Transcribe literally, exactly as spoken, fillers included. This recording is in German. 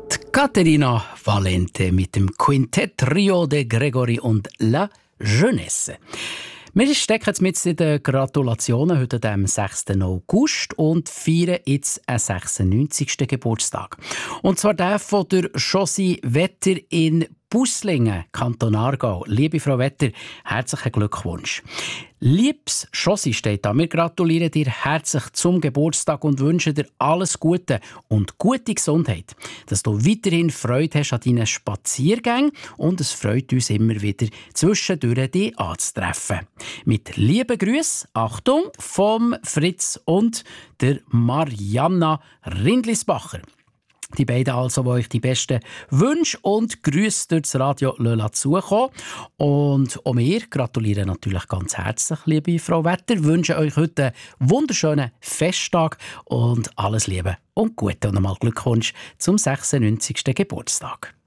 Caterina Valente mit dem Quintett Trio de Gregory und La Jeunesse. Wir stecken jetzt mit in den Gratulationen heute am sechsten August und feiern jetzt einen sechsundneunzigsten Geburtstag. Und zwar der von der Josie Wetter in Busslingen, Kanton Aargau. Liebe Frau Wetter, herzlichen Glückwunsch. Liebes Josie steht da. Wir gratulieren dir herzlich zum Geburtstag und wünschen dir alles Gute und gute Gesundheit. Dass du weiterhin Freude hast an deinen Spaziergängen und es freut uns immer wieder, zwischendurch dich anzutreffen. Mit lieben Grüßen, Achtung, vom Fritz und der Marianna Rindlisbacher. Die beiden also, die euch die besten Wünsche und Grüße durch das Radio zukommen. Und auch wir gratulieren natürlich ganz herzlich, liebe Frau Wetter, wünschen euch heute einen wunderschönen Festtag und alles Liebe und Gute. Und nochmal Glückwunsch zum sechsundneunzigsten Geburtstag.